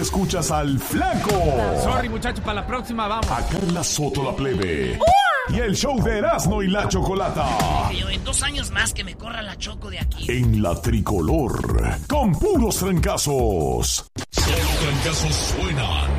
escuchas al Flaco. Sorry, muchachos, para la próxima vamos. A Carla Soto la Plebe. Y el show de Erasmo y la Chocolata. Yo en 2 años más que me corra la Choco de aquí. En la Tricolor. Con puros trancazos. Solo trancazos suenan.